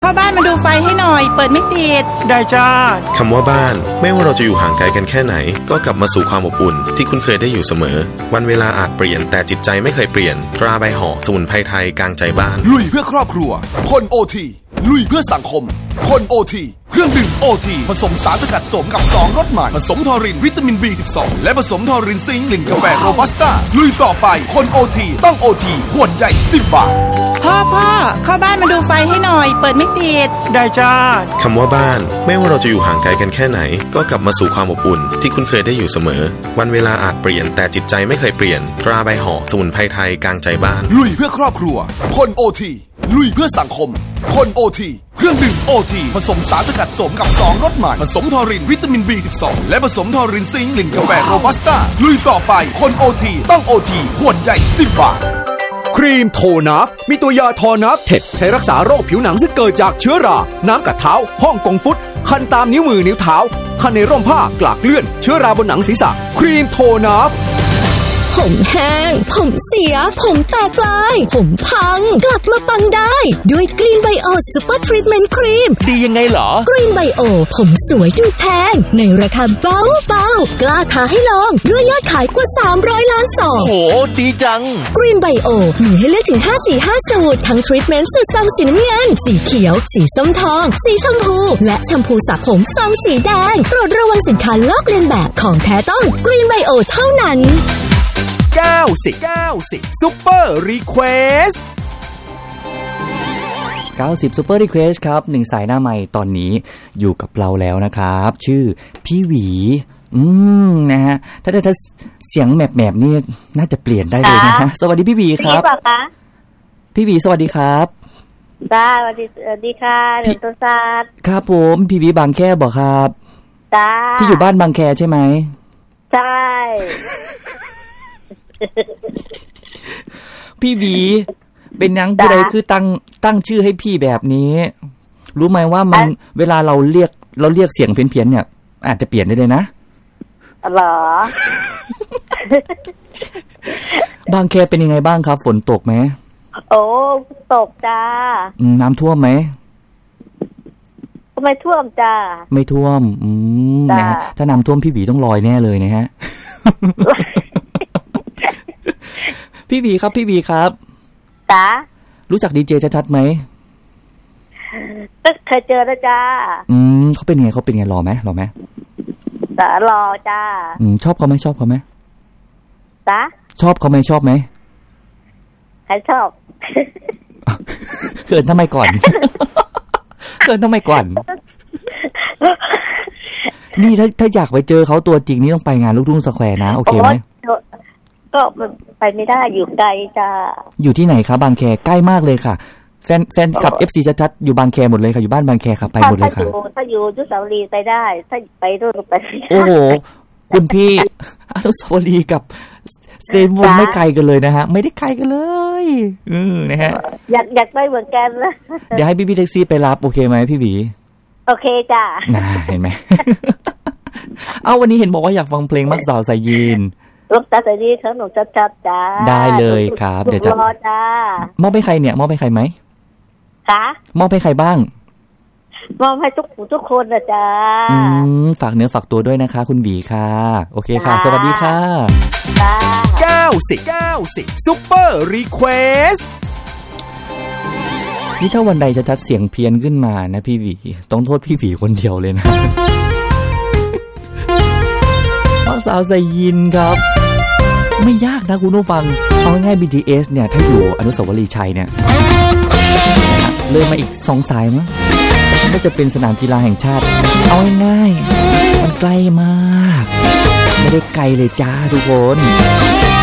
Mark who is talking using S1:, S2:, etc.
S1: าบ้านมาดูไฟให้หน่อยเปิดไม่ติด
S2: ได้จ้า
S3: คำว่าบ้านไม่ว่าเราจะอยู่ห่างไกลกันแค่ไหนก็กลับมาสู่ความอบอุ่นที่คุณเคยได้อยู่เสมอวันเวลาอาจเปลี่ยนแต่จิตใจไม่เคยเปลี่ยนตราใบห่อสมุนไพรไทยกลางใจบ้าน
S4: ลุยเพื่อครอบครัวคนโอทีลุยเพื่อสังคมคนโอทีเครื่องดื่มโอทีผสมสารสกัดสมกับ2รสใหม่ผสมทอรินวิตามิน B12 และผสมทอรินซิงค์กลิ่นกาแฟโรบัสต้าลุยต่อไปคนโอทีต้องโอทีขวดใหญ่10 บาท
S1: พ่อเข้าบ้านมาดูไฟให้หน่อยเปิดไม่ติด
S2: ได้จ้า
S3: คำว่าบ้านไม่ว่าเราจะอยู่ห่างไกลกันแค่ไหนก็กลับมาสู่ความอบอุ่นที่คุณเคยได้อยู่เสมอวันเวลาอาจเปลี่ยนแต่จิตใจไม่เคยเปลี่ยนตราใบห่อสมุนไพรไทยกลางใจบ้าน
S4: ลุยเพื่อครอบครัวคนโอทีลุยเพื่อสังคมคนโอทีเครื่องดื่มโอทีผสมสารสกัดสมกับ2รสใหม่ผสมทอรินวิตามิน B12 และผสมทอรินซิงค์กลิ่นกาแฟโรบัสต้าลุยต่อไปคนโอทีต้องโอทีขวดใหญ่10 บาท
S5: ครีมโทนัฟมีตัวยาทอนัฟเท็ดใช้รักษาโรคผิวหนังซึ่งเกิดจากเชื้อราน้ำกัดเท้าฮ่องกงฟุตคันตามนิ้วมือนิ้วเท้าคันในร่มผ้ากลากเลื่อนเชื้อราบนหนังศีรษะครีมโทนัฟ
S6: ผมแห้งผมเสียผมแตกลายผมพังกลับมาปังได้ด้วยกรีนไบโอซูเปอร์ทรีทเมนต์ครีม
S5: ดียังไงเหรอก
S6: รีนไบโอผมสวยดูแพงในราคาเบากล้าท้าให้ลองด้วยยอดขายกว่า300 ล้านซอง
S5: โหดีจัง
S6: กรีนไบโอมีให้เลือกถึง5สูตรทั้งทรีทเมนต์สูตรซองสีน้ำเงินสีเขียวสีส้มทองสีชมพูและแชมพูสระผมซองสีแดงโปรดระวังสินค้าลอกเลียนแบบของแท้ต้องกรีนไบโอเท่านั้น
S5: 90ซุปเปอร์รีเควส
S7: 90ซุปเปอร์รีเควสครับ1สายหน้าใหม่ตอนนี้อยู่กับเราแล้วนะครับชื่อพี่หวีนะฮะถ้าเสียงแมบๆนี่น่าจะเปลี่ยนได้เลยนะฮะสวัสดีพี่หวีครับพี่หวีสวัสดีครับ
S8: จ้าสวัสดีค่ะเดี๋ยวตัวซาด
S7: ครับผมพี่หวีบางแคบอกครับ
S8: จ้า
S7: ที่อยู่บ้านบางแคใช่ไหม
S8: ใช่
S7: พี่หวีเป็นนังผู้ใดคือตั้งชื่อให้พี่แบบนี้รู้ไหมว่ามันเวลาเราเรียกเสียงเพี้ยนๆเนี่ยอาจจะเปลี่ยนได้เลยนะ
S8: เหรอบ
S7: างแคเป็นยังไงบ้างครับฝนตกไหม
S8: โอ้ตกจ้า
S7: น้ำท่วมไหม
S8: ไม่ท่วมจ้า
S7: ไม่ท่วมนะฮะถ้าน้ำท่วมพี่หวีต้องลอยแน่เลยนะฮะ พี่บีครับพี่บีครับ
S8: จ้า
S7: รู้จักดีเจชัดๆไหม
S8: เคยเจอแล้วจ้า
S7: เขาเป็นไงหล่อไหม
S8: จ้าหล่อจ้า
S7: ชอบเขาไหม
S8: จ้า
S7: ชอบเขาไหมชอบไหม
S8: ใครชอบ
S7: เกินทำไมก่อนนี่ถ้าอยากไปเจอเขาตัวจริงนี่ต้องไปงานลูกทุ่งสแควร์นะโอเคไหม
S8: ก็ไปไม่ได้อยู่ไกลจ้า
S7: อยู่ที่ไหนครับบางแคใกล้มากเลยค่ะแฟนคลับ FC ชัดๆอยู่บางแคหมดเลยค่ะอยู่บ้านบางแคครับไปหมดเลยค่ะ
S8: ถ้าอยู่อนุสาวรีย์ไปได้ถ้าไปด้วยก็ไป
S7: โอ้โหคุณพี่อนุสาวรีย์กับสเตมไม่ไกลกันเลยนะฮะไม่ได้ไกลกันเลยนะฮะ
S8: อยากไปเหมือนกันนะ
S7: เดี๋ยวให้พี่แท็กซี่ไปรับโอเคไหมพี่หวี
S8: โอเคจ้า
S7: เห็นไหมเอาวันนี้เห็นบอกว่าอยากฟังเพลงมักสาวสายยีน
S8: ลูกตาใส่ดีครับหนูชัดจ้า
S7: ได้เลยครับเดี๋ยวจะมอบให้ใครเนี่ยมอบให้ใครไหม
S8: คะ
S7: มอบให้ใครบ้าง
S8: มอบให้ทุกคนนะจ้า
S7: ฝากเนื้อฝากตัวด้วยนะคะคุณบีค่ะโอเคค่ะสวัสดีค่ะ
S5: 90ซุปเปอร์รีเควส
S7: นี่ถ้าวันใดจะชัดเสียงเพี้ยนขึ้นมานะพี่บีต้องโทษพี่บีคนเดียวเลยนะสาวใส่ยินครับไม่ยากนะคุณผู้ฟังเอาง่ายๆ BTS เนี่ยถ้าอยู่อนุสาวรีย์ชัยเนี่ยเลยมาอีก2สายมั้งก็จะเป็นสนามกีฬาแห่งชาติเอาง่ายๆมันใกล้มากไม่ได้ไกลเลยจ้าทุกคน